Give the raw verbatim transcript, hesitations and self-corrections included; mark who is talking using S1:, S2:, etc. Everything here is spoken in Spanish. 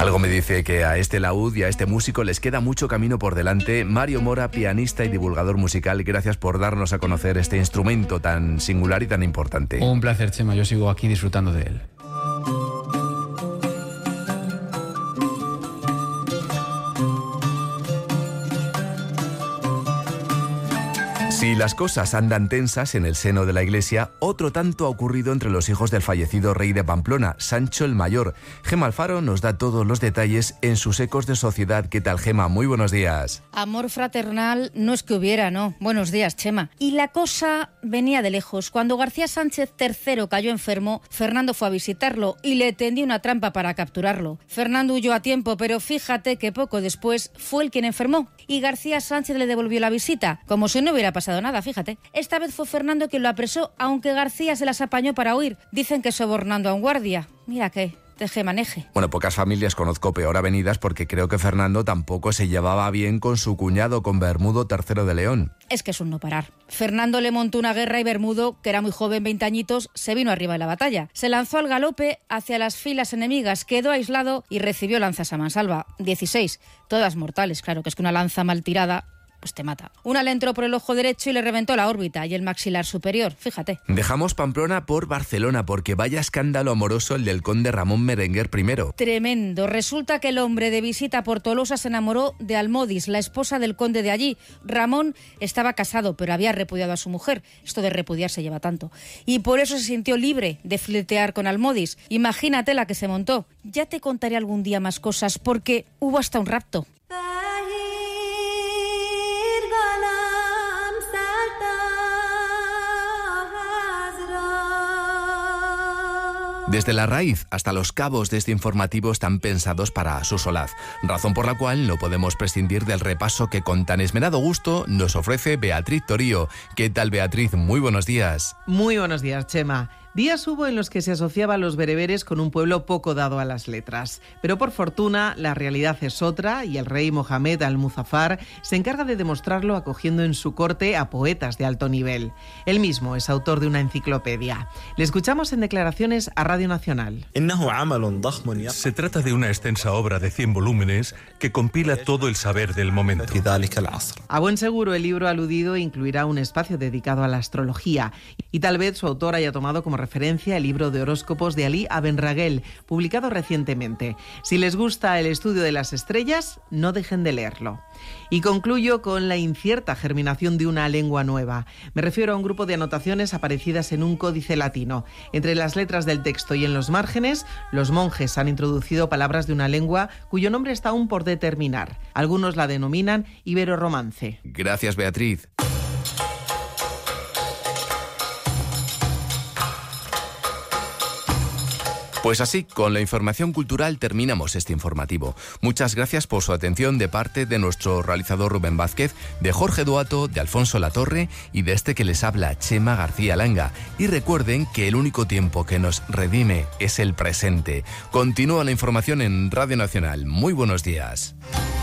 S1: Algo me dice que a este laúd y a este músico les queda mucho camino por delante. Mario Mora, pianista y divulgador musical, gracias por darnos a conocer este instrumento tan singular y tan importante.
S2: Un placer, Chema, yo sigo aquí disfrutando de él.
S1: Si las cosas andan tensas en el seno de la Iglesia, otro tanto ha ocurrido entre los hijos del fallecido rey de Pamplona, Sancho el Mayor. Gema Alfaro nos da todos los detalles en sus Ecos de Sociedad. ¿Qué tal, Gema? Muy buenos días.
S3: Amor fraternal no es que hubiera, no. Buenos días, Chema. Y la cosa venía de lejos. Cuando García Sánchez tercero cayó enfermo, Fernando fue a visitarlo y le tendió una trampa para capturarlo. Fernando huyó a tiempo, pero fíjate que poco después fue el quien enfermó. Y García Sánchez le devolvió la visita, como si no hubiera pasado nada, fíjate. Esta vez fue Fernando quien lo apresó, aunque García se las apañó para huir. Dicen que sobornando a un guardia. Mira qué teje-maneje.
S1: Bueno, pocas familias conozco peor avenidas porque creo que Fernando tampoco se llevaba bien con su cuñado, con Bermudo tercero de León.
S3: Es que es un no parar. Fernando le montó una guerra y Bermudo, que era muy joven, veinte añitos, se vino arriba de la batalla. Se lanzó al galope hacia las filas enemigas, quedó aislado y recibió lanzas a mansalva. dieciséis, todas mortales, claro que es que una lanza mal tirada pues te mata. Una le entró por el ojo derecho y le reventó la órbita y el maxilar superior, fíjate.
S1: Dejamos Pamplona por Barcelona, porque vaya escándalo amoroso el del conde Ramón Berenguer primero.
S3: Tremendo. Resulta que el hombre de visita por Tolosa se enamoró de Almodis, la esposa del conde de allí. Ramón estaba casado, pero había repudiado a su mujer. Esto de repudiar se lleva tanto. Y por eso se sintió libre de flirtear con Almodis. Imagínate la que se montó. Ya te contaré algún día más cosas, porque hubo hasta un rapto.
S1: Desde la raíz hasta los cabos de este informativo están pensados para su solaz, razón por la cual no podemos prescindir del repaso que con tan esmerado gusto nos ofrece Beatriz Torío. ¿Qué tal, Beatriz? Muy buenos días.
S4: Muy buenos días, Chema. Días hubo en los que se asociaba a los bereberes con un pueblo poco dado a las letras. Pero por fortuna, la realidad es otra y el rey Mohamed Al-Muzaffar se encarga de demostrarlo acogiendo en su corte a poetas de alto nivel. Él mismo es autor de una enciclopedia. Le escuchamos en declaraciones a Radio Nacional.
S5: Se trata de una extensa obra de cien volúmenes que compila todo el saber del momento.
S4: A buen seguro, el libro aludido incluirá un espacio dedicado a la astrología y tal vez su autor haya tomado como referencia el libro de horóscopos de Ali Abenragel, publicado recientemente. Si les gusta el estudio de las estrellas, no dejen de leerlo. Y concluyo con la incierta germinación de una lengua nueva. Me refiero a un grupo de anotaciones aparecidas en un códice latino. Entre las letras del texto y en los márgenes, los monjes han introducido palabras de una lengua cuyo nombre está aún por determinar. Algunos la denominan ibero-romance.
S1: Gracias, Beatriz. Pues así, con la información cultural terminamos este informativo. Muchas gracias por su atención de parte de nuestro realizador Rubén Vázquez, de Jorge Duato, de Alfonso Latorre y de este que les habla, Chema García Langa. Y recuerden que el único tiempo que nos redime es el presente. Continúa la información en Radio Nacional. Muy buenos días.